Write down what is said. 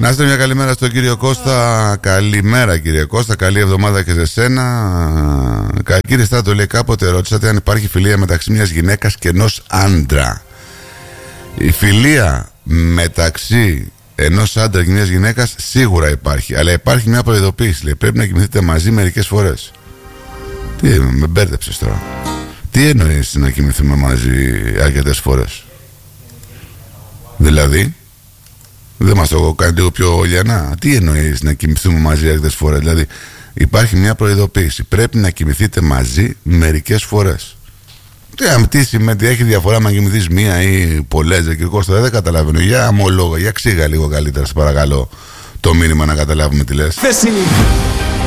Να είστε μια καλημέρα στον κύριο Κώστα. Καλημέρα κύριε Κώστα, καλή εβδομάδα και σε σένα. Κύριε Στράτο, λέει, κάποτε ρώτησατε αν υπάρχει φιλία μεταξύ μιας γυναίκας και ενός άντρα. Η φιλία μεταξύ ενός άντρα και μιας γυναίκας σίγουρα υπάρχει, αλλά υπάρχει μια προειδοποίηση, λέει, πρέπει να κοιμηθείτε μαζί μερικές φορές. Τι, με μπέρδεψες τώρα. Τι εννοείς να κοιμηθούμε μαζί αρκετές φορές? Δηλαδή, δεν μας το κάνει λίγο πιο λιανά? Τι εννοείς να κοιμηθούμε μαζί αρκετές φορές? Δηλαδή, υπάρχει μια προειδοποίηση, πρέπει να κοιμηθείτε μαζί μερικές φορές. Τι σημαίνει, έχει διαφορά αν κοιμηθείς μία ή πολλές, κύριε Κώστα? Δεν καταλαβαίνω. Για αμολόγα, για ξύγα λίγο καλύτερα, σε παρακαλώ, το μήνυμα να καταλάβουμε τι λες.